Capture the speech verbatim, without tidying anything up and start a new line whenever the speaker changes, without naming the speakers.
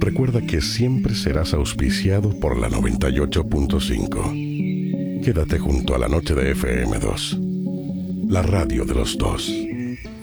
recuerda que siempre serás auspiciado por la noventa y ocho punto cinco. Quédate junto a la noche de F M dos, la radio de los dos.